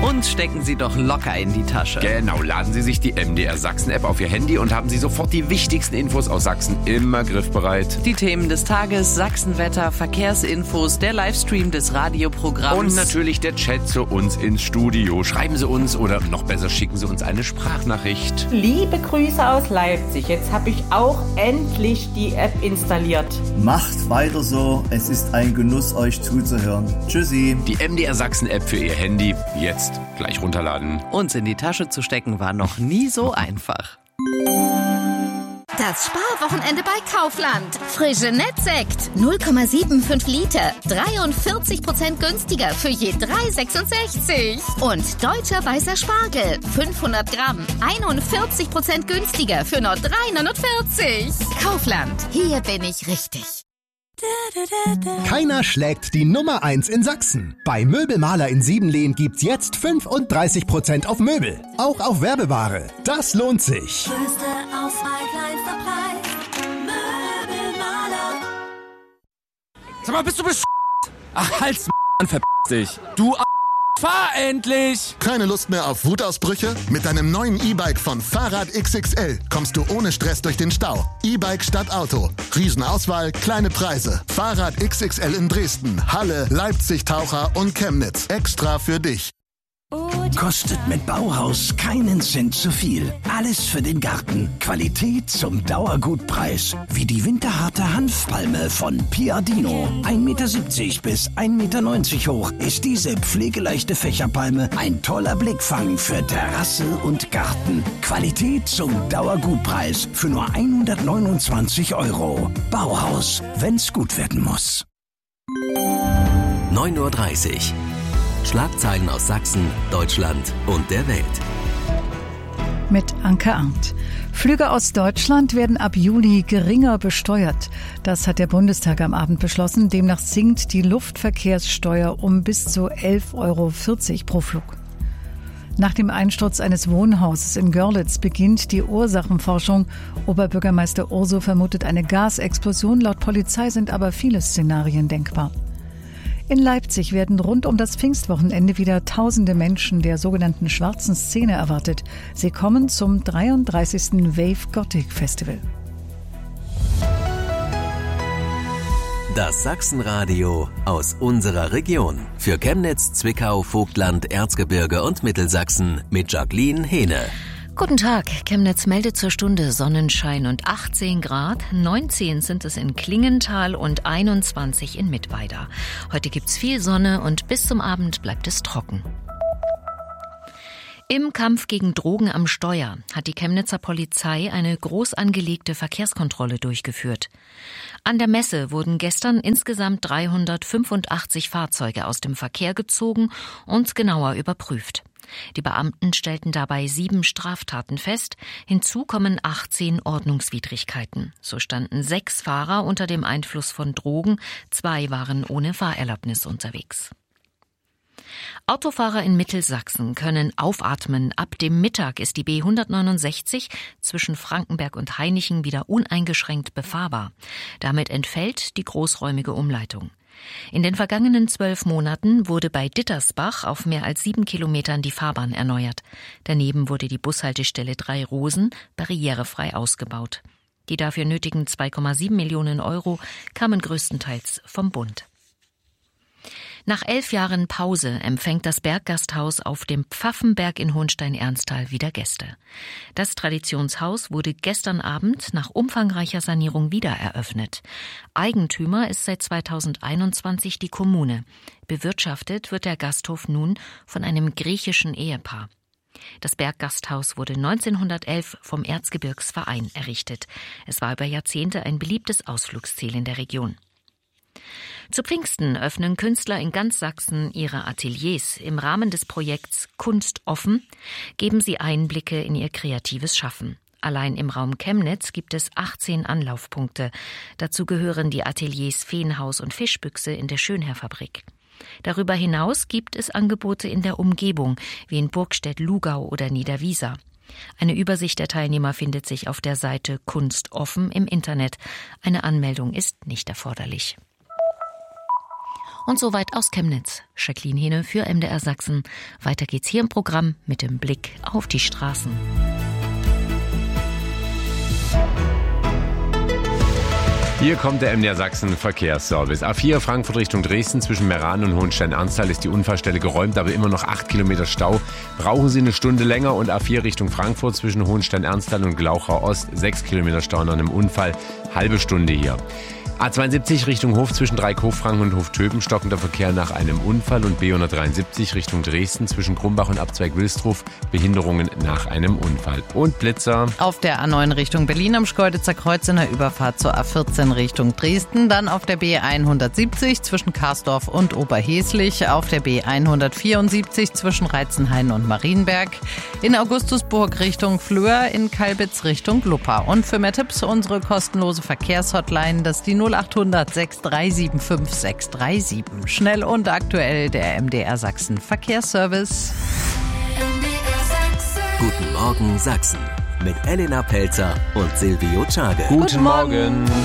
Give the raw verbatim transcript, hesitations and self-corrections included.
Und stecken Sie doch locker in die Tasche. Genau, laden Sie sich die M D R Sachsen-App auf Ihr Handy und haben Sie sofort die wichtigsten Infos aus Sachsen immer griffbereit. Die Themen des Tages, Sachsenwetter, Verkehrsinfos, der Livestream des Radioprogramms. Und natürlich der Chat zu uns ins Studio. Schreiben Sie uns oder noch besser schicken Sie uns eine Sprachnachricht. Liebe Grüße aus Leipzig. Jetzt habe ich auch endlich die App installiert. Macht weiter so. Es ist ein Genuss, euch zuzuhören. Tschüssi. Die M D R Sachsen-App für Ihr Handy. Jetzt gleich runterladen. Uns in die Tasche zu stecken war noch nie so einfach. Das Sparwochenende bei Kaufland. Frische Nettsekt. null Komma fünfundsiebzig Liter. dreiundvierzig Prozent günstiger für je drei Euro sechsundsechzig. Und deutscher weißer Spargel. fünfhundert Gramm. einundvierzig Prozent günstiger für nur drei Euro neunundvierzig. Kaufland. Hier bin ich richtig. Keiner schlägt die Nummer eins in Sachsen. Bei Möbelmaler in Siebenlehn gibt's jetzt fünfunddreißig Prozent auf Möbel. Auch auf Werbeware. Das lohnt sich. Größte Auswahl, kleinster Preis. Möbelmaler. Sag mal, bist du besch***? Ach, halt's Mann, verpiss dich. Du A***, fahr endlich! Keine Lust mehr auf Wutausbrüche? Mit deinem neuen E-Bike von Fahrrad X X L kommst du ohne Stress durch den Stau. E-Bike statt Auto. Riesenauswahl, kleine Preise. Fahrrad X X L in Dresden, Halle, Leipzig, Taucher und Chemnitz. Extra für dich. Kostet mit Bauhaus keinen Cent zu viel. Alles für den Garten. Qualität zum Dauergutpreis. Wie die winterharte Hanfpalme von Piadino. ein Meter siebzig bis ein Meter neunzig hoch ist diese pflegeleichte Fächerpalme ein toller Blickfang für Terrasse und Garten. Qualität zum Dauergutpreis für nur hundertneunundzwanzig Euro. Bauhaus, wenn's gut werden muss. neun Uhr dreißig. Schlagzeilen aus Sachsen, Deutschland und der Welt. Mit Anke Arndt. Flüge aus Deutschland werden ab Juli geringer besteuert. Das hat der Bundestag am Abend beschlossen. Demnach sinkt die Luftverkehrssteuer um bis zu elf Euro vierzig pro Flug. Nach dem Einsturz eines Wohnhauses in Görlitz beginnt die Ursachenforschung. Oberbürgermeister Urso vermutet eine Gasexplosion. Laut Polizei sind aber viele Szenarien denkbar. In Leipzig werden rund um das Pfingstwochenende wieder tausende Menschen der sogenannten schwarzen Szene erwartet. Sie kommen zum dreiunddreißigsten Wave Gothic Festival. Das Sachsenradio aus unserer Region. Für Chemnitz, Zwickau, Vogtland, Erzgebirge und Mittelsachsen mit Jacqueline Hehne. Guten Tag. Chemnitz meldet zur Stunde Sonnenschein und achtzehn Grad. neunzehn sind es in Klingenthal und einundzwanzig in Mittweida. Heute gibt's viel Sonne und bis zum Abend bleibt es trocken. Im Kampf gegen Drogen am Steuer hat die Chemnitzer Polizei eine groß angelegte Verkehrskontrolle durchgeführt. An der Messe wurden gestern insgesamt dreihundertfünfundachtzig Fahrzeuge aus dem Verkehr gezogen und genauer überprüft. Die Beamten stellten dabei sieben Straftaten fest. Hinzu kommen achtzehn Ordnungswidrigkeiten. So standen sechs Fahrer unter dem Einfluss von Drogen, zwei waren ohne Fahrerlaubnis unterwegs. Autofahrer in Mittelsachsen können aufatmen. Ab dem Mittag ist die B hundertneunundsechzig zwischen Frankenberg und Hainichen wieder uneingeschränkt befahrbar. Damit entfällt die großräumige Umleitung. In den vergangenen zwölf Monaten wurde bei Dittersbach auf mehr als sieben Kilometern die Fahrbahn erneuert. Daneben wurde die Bushaltestelle Drei Rosen barrierefrei ausgebaut. Die dafür nötigen zwei Komma sieben Millionen Euro kamen größtenteils vom Bund. Nach elf Jahren Pause empfängt das Berggasthaus auf dem Pfaffenberg in Hohenstein-Ernsthal wieder Gäste. Das Traditionshaus wurde gestern Abend nach umfangreicher Sanierung wieder eröffnet. Eigentümer ist seit zweitausendeinundzwanzig die Kommune. Bewirtschaftet wird der Gasthof nun von einem griechischen Ehepaar. Das Berggasthaus wurde neunzehnhundertelf vom Erzgebirgsverein errichtet. Es war über Jahrzehnte ein beliebtes Ausflugsziel in der Region. Zu Pfingsten öffnen Künstler in ganz Sachsen ihre Ateliers. Im Rahmen des Projekts Kunst offen geben sie Einblicke in ihr kreatives Schaffen. Allein im Raum Chemnitz gibt es achtzehn Anlaufpunkte. Dazu gehören die Ateliers Feenhaus und Fischbüchse in der Schönherr-Fabrik. Darüber hinaus gibt es Angebote in der Umgebung, wie in Burgstedt-Lugau oder Niederwiesa. Eine Übersicht der Teilnehmer findet sich auf der Seite Kunst offen im Internet. Eine Anmeldung ist nicht erforderlich. Und soweit aus Chemnitz. Jacqueline Hene für M D R Sachsen. Weiter geht's hier im Programm mit dem Blick auf die Straßen. Hier kommt der M D R Sachsen Verkehrsservice. A vier Frankfurt Richtung Dresden zwischen Meran und Hohenstein-Ernsthal ist die Unfallstelle geräumt, aber immer noch acht Kilometer Stau. Brauchen Sie eine Stunde länger. Und A vier Richtung Frankfurt zwischen Hohenstein-Ernsthal und Glauchau Ost sechs Kilometer Stau nach einem Unfall. Halbe Stunde hier. A zweiundsiebzig Richtung Hof zwischen Dreieck-Hochfranken und Hof-Töben stockender Verkehr nach einem Unfall und B hundertdreiundsiebzig Richtung Dresden zwischen Krumbach und Abzweig Wilstruf Behinderungen nach einem Unfall. Und Blitzer. Auf der A neun Richtung Berlin am Schkeuditzer Kreuz in der Überfahrt zur A vierzehn Richtung Dresden, dann auf der B hundertsiebzig zwischen Karsdorf und Oberheslich, auf der B hundertvierundsiebzig zwischen Reitzenhain und Marienberg, in Augustusburg Richtung Flöhr, in Kalbitz Richtung Luppa. Und für mehr Tipps unsere kostenlose Verkehrshotline, das ist die null achthundert sechs drei sieben fünf sechs drei sieben. Schnell und aktuell der M D R Sachsen Verkehrsservice. Guten Morgen Sachsen mit Elena Pelzer und Silvio Czage. Guten Morgen.